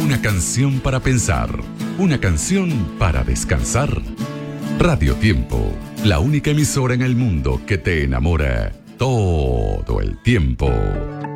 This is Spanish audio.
Una canción para pensar, una canción para descansar. Radio Tiempo, la única emisora en el mundo que te enamora todo el tiempo.